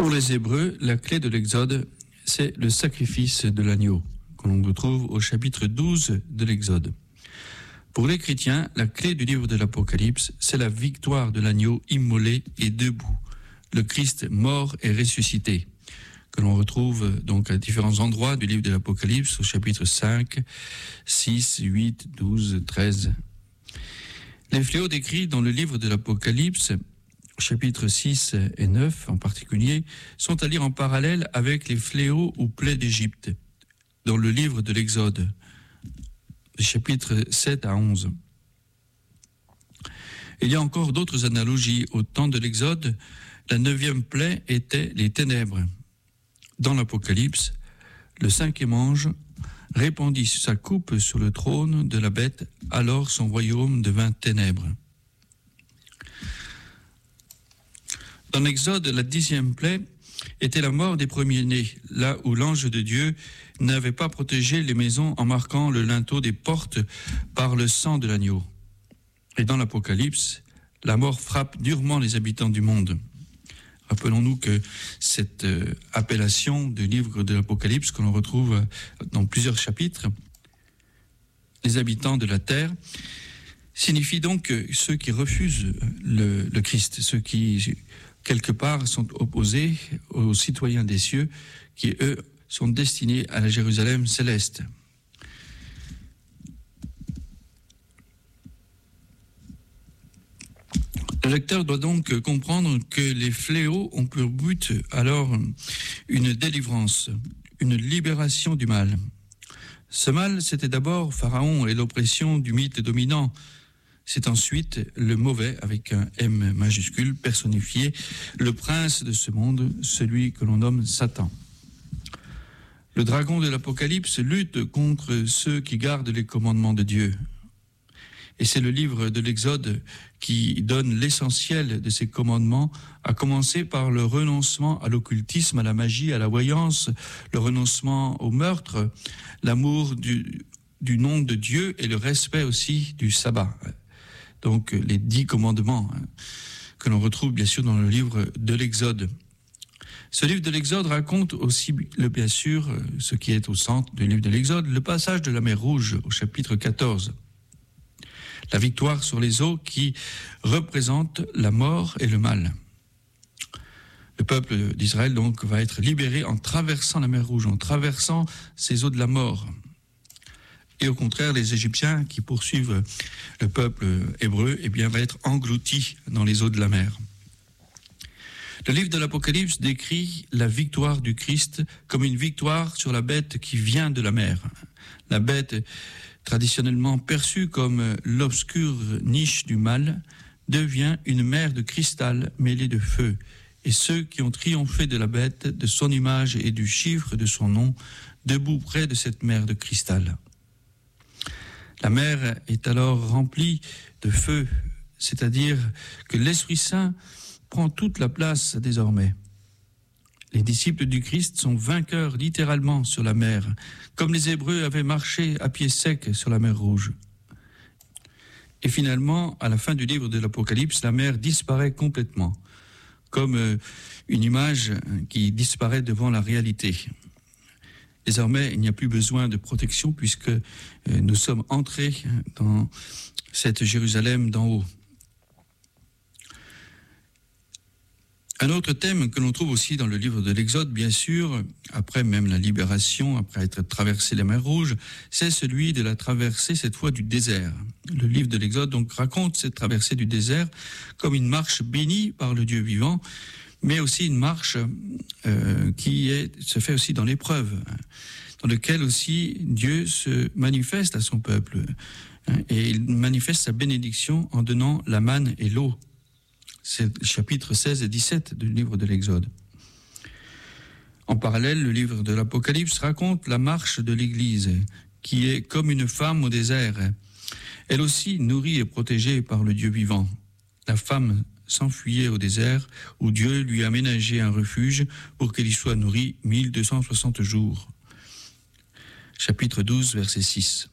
Pour les Hébreux, la clé de l'Exode, c'est le sacrifice de l'agneau, que l'on retrouve au chapitre 12 de l'Exode. Pour les chrétiens, la clé du livre de l'Apocalypse, c'est la victoire de l'agneau immolé et debout, le Christ mort et ressuscité, que l'on retrouve donc à différents endroits du livre de l'Apocalypse, au chapitre 5, 6, 8, 12, 13. Les fléaux décrits dans le livre de l'Apocalypse, chapitres 6 et 9 en particulier, sont à lire en parallèle avec les fléaux ou plaies d'Égypte, dans le livre de l'Exode, chapitres 7 à 11. Il y a encore d'autres analogies. Au temps de l'Exode, la 9e plaie était les ténèbres. Dans l'Apocalypse, le 5e ange répandit sa coupe sur le trône de la bête, alors son royaume devint ténèbres. Dans l'Exode, la 10e plaie était la mort des premiers-nés, là où l'ange de Dieu n'avait pas protégé les maisons en marquant le linteau des portes par le sang de l'agneau. Et dans l'Apocalypse, la mort frappe durement les habitants du monde. Rappelons-nous que cette appellation du livre de l'Apocalypse, que l'on retrouve dans plusieurs chapitres, les habitants de la terre, signifie donc ceux qui refusent le Christ, ceux qui, quelque part, sont opposés aux citoyens des cieux, qui, eux, sont destinés à la Jérusalem céleste. Le lecteur doit donc comprendre que les fléaux ont pour but alors une délivrance, une libération du mal. Ce mal, c'était d'abord Pharaon et l'oppression du mythe dominant. C'est ensuite le mauvais, avec un M majuscule, personnifié, le prince de ce monde, celui que l'on nomme Satan. Le dragon de l'Apocalypse lutte contre ceux qui gardent les commandements de Dieu. Et c'est le livre de l'Exode qui donne l'essentiel de ces commandements, à commencer par le renoncement à l'occultisme, à la magie, à la voyance, le renoncement au meurtre, l'amour du nom de Dieu et le respect aussi du sabbat. Donc les 10 commandements que l'on retrouve bien sûr dans le livre de l'Exode. Ce livre de l'Exode raconte aussi, bien sûr, ce qui est au centre du livre de l'Exode, le passage de la mer Rouge au chapitre 14. La victoire sur les eaux qui représente la mort et le mal. Le peuple d'Israël donc va être libéré en traversant la mer Rouge, en traversant ces eaux de la mort. Et au contraire, les Égyptiens qui poursuivent le peuple hébreu, va être englouti dans les eaux de la mer. Le livre de l'Apocalypse décrit la victoire du Christ comme une victoire sur la bête qui vient de la mer. La bête, traditionnellement perçue comme l'obscure niche du mal, devient une mer de cristal mêlée de feu. Et ceux qui ont triomphé de la bête, de son image et du chiffre de son nom, debout près de cette mer de cristal. La mer est alors remplie de feu, c'est-à-dire que l'Esprit Saint prend toute la place désormais. Les disciples du Christ sont vainqueurs littéralement sur la mer, comme les Hébreux avaient marché à pied sec sur la mer Rouge. Et finalement, à la fin du livre de l'Apocalypse, la mer disparaît complètement, comme une image qui disparaît devant la réalité. Désormais, il n'y a plus besoin de protection puisque nous sommes entrés dans cette Jérusalem d'en haut. Un autre thème que l'on trouve aussi dans le livre de l'Exode, bien sûr, après même la libération, après être traversé la mer Rouge, c'est celui de la traversée, cette fois du désert. Le livre de l'Exode donc raconte cette traversée du désert comme une marche bénie par le Dieu vivant, mais aussi une marche se fait aussi dans l'épreuve, dans laquelle aussi Dieu se manifeste à son peuple, et il manifeste sa bénédiction en donnant la manne et l'eau. C'est le chapitre 16 et 17 du livre de l'Exode. En parallèle, le livre de l'Apocalypse raconte la marche de l'Église, qui est comme une femme au désert. Elle aussi nourrie et protégée par le Dieu vivant. La femme s'enfuyait au désert, où Dieu lui a aménagé un refuge pour qu'elle y soit nourrie 1260 jours. Chapitre 12, verset 6.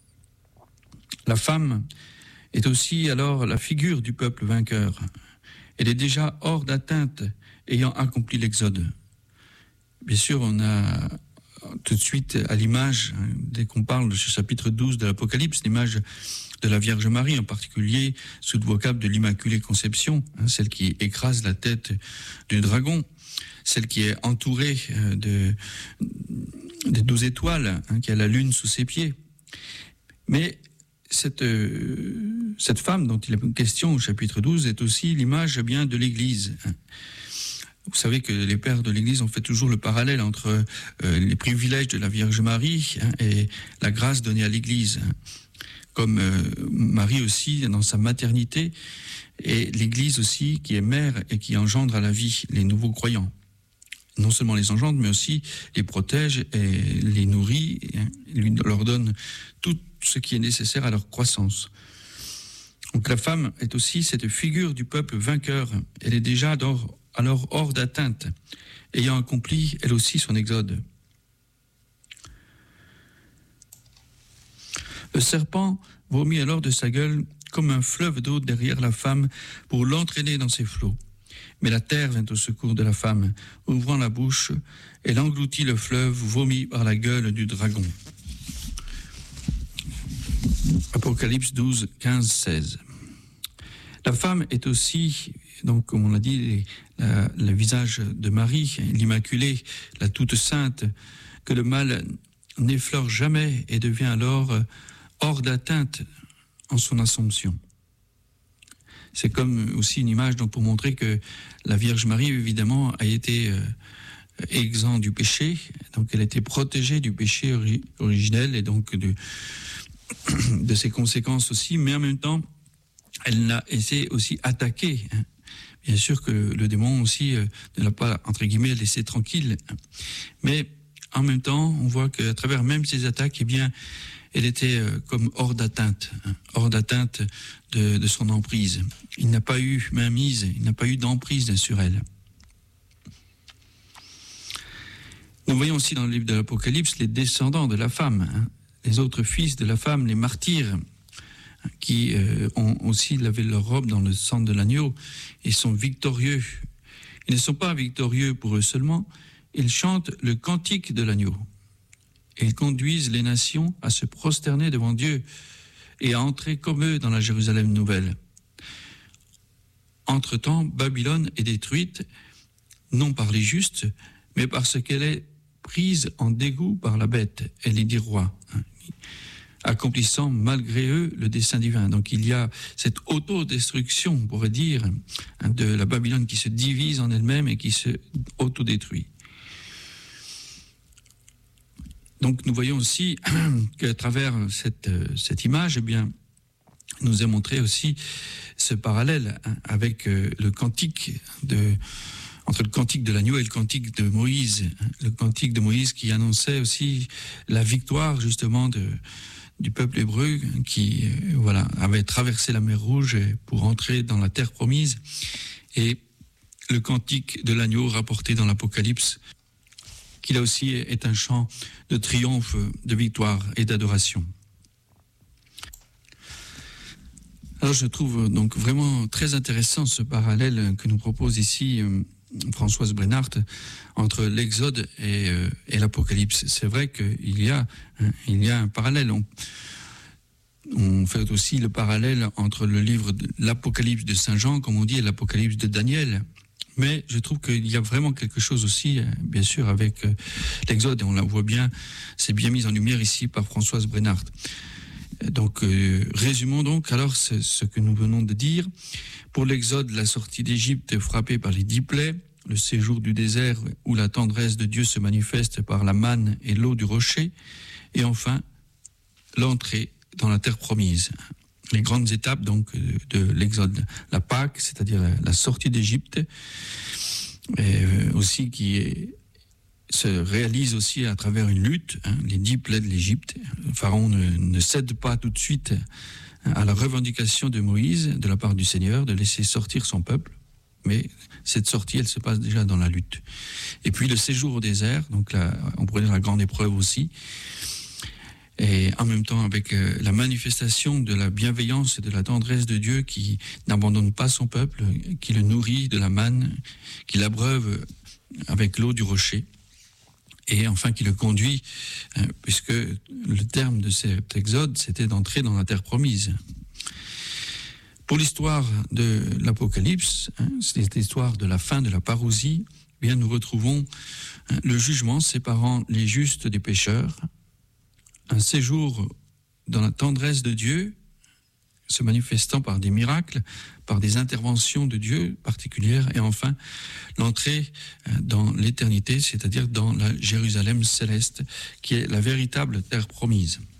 La femme est aussi alors la figure du peuple vainqueur. Elle est déjà hors d'atteinte, ayant accompli l'Exode. Bien sûr, on a tout de suite à l'image, dès qu'on parle de ce chapitre 12 de l'Apocalypse, l'image de la Vierge Marie, en particulier sous le vocable de l'Immaculée Conception, celle qui écrase la tête du dragon, celle qui est entourée des 12 étoiles, qui a la lune sous ses pieds. Mais cette femme dont il est question au chapitre 12 est aussi l'image bien de l'Église. Vous savez que les pères de l'Église ont fait toujours le parallèle entre les privilèges de la Vierge Marie et la grâce donnée à l'Église. Comme Marie aussi dans sa maternité, et l'Église aussi qui est mère et qui engendre à la vie les nouveaux croyants. Non seulement les engendre, mais aussi les protège et les nourrit, et leur donne tout ce qui est nécessaire à leur croissance. Donc la femme est aussi cette figure du peuple vainqueur. Elle est déjà alors hors d'atteinte, ayant accompli elle aussi son exode. Le serpent vomit alors de sa gueule comme un fleuve d'eau derrière la femme pour l'entraîner dans ses flots. Mais la terre vint au secours de la femme, ouvrant la bouche, elle engloutit le fleuve vomi par la gueule du dragon. Apocalypse 12, 15, 16. La femme est aussi, donc comme on l'a dit, le visage de Marie, l'Immaculée, la toute sainte, que le mal n'effleure jamais et devient alors hors d'atteinte en son assomption. C'est comme aussi une image donc, pour montrer que la Vierge Marie, évidemment, a été exempte du péché, donc elle a été protégée du péché originel et donc de ses conséquences aussi, mais en même temps, elle a été aussi attaquée. Bien sûr que le démon aussi ne l'a pas, entre guillemets, laissé tranquille. Mais en même temps, on voit qu'à travers même ces attaques, eh bien, elle était comme hors d'atteinte de son emprise. Il n'a pas eu mainmise, il n'a pas eu d'emprise sur elle. Nous voyons aussi dans le livre de l'Apocalypse les descendants de la femme, les autres fils de la femme, les martyrs, qui ont aussi lavé leur robe dans le sang de l'agneau et sont victorieux. Ils ne sont pas victorieux pour eux seulement, ils chantent le cantique de l'agneau. Et ils conduisent les nations à se prosterner devant Dieu et à entrer comme eux dans la Jérusalem nouvelle. Entre-temps, Babylone est détruite, non par les justes, mais parce qu'elle est prise en dégoût par la bête, elle est dit roi, accomplissant malgré eux le dessein divin. Donc il y a cette autodestruction, on pourrait dire, de la Babylone qui se divise en elle-même et qui se autodétruit. Donc nous voyons aussi qu'à travers cette image, eh bien, nous est montré aussi ce parallèle avec le cantique entre le cantique de l'agneau et le cantique de Moïse. Le cantique de Moïse qui annonçait aussi la victoire justement du peuple hébreu qui avait traversé la mer Rouge pour entrer dans la terre promise. Et le cantique de l'agneau rapporté dans l'Apocalypse, qui là aussi est un chant de triomphe, de victoire et d'adoration. Alors je trouve donc vraiment très intéressant ce parallèle que nous propose ici Françoise Brennart entre l'Exode et l'Apocalypse. C'est vrai qu'il y a un parallèle. On fait aussi le parallèle entre le livre de l'Apocalypse de Saint Jean, comme on dit, et l'Apocalypse de Daniel. Mais je trouve qu'il y a vraiment quelque chose aussi, bien sûr, avec l'Exode, et on la voit bien, c'est bien mis en lumière ici par Françoise Brennart. Donc, résumons donc alors ce que nous venons de dire. Pour l'Exode, la sortie d'Égypte frappée par les 10 plaies, le séjour du désert où la tendresse de Dieu se manifeste par la manne et l'eau du rocher, et enfin, l'entrée dans la terre promise. Les grandes étapes donc de l'Exode, la Pâque, c'est-à-dire la sortie d'Égypte, aussi se réalise aussi à travers une lutte, les 10 plaies de l'Égypte. Le Pharaon ne cède pas tout de suite à la revendication de Moïse de la part du Seigneur de laisser sortir son peuple, mais cette sortie, elle se passe déjà dans la lutte. Et puis le séjour au désert, donc là, on pourrait dire la grande épreuve aussi. et en même temps avec la manifestation de la bienveillance et de la tendresse de Dieu qui n'abandonne pas son peuple, qui le nourrit de la manne, qui l'abreuve avec l'eau du rocher, et enfin qui le conduit, puisque le terme de cet exode, c'était d'entrer dans la terre promise. Pour l'histoire de l'Apocalypse, c'est l'histoire de la fin de la parousie, eh bien nous retrouvons le jugement séparant les justes des pécheurs, un séjour dans la tendresse de Dieu, se manifestant par des miracles, par des interventions de Dieu particulières, et enfin l'entrée dans l'éternité, c'est-à-dire dans la Jérusalem céleste, qui est la véritable terre promise.